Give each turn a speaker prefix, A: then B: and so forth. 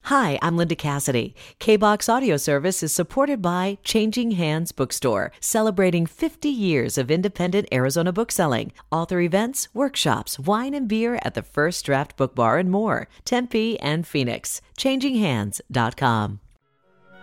A: Hi, I'm Linda Cassidy. KBox Audio Service is supported by Changing Hands Bookstore, celebrating 50 years of independent Arizona bookselling. Author events, workshops, wine and beer at the First Draft Book Bar and more. Tempe and Phoenix. ChangingHands.com.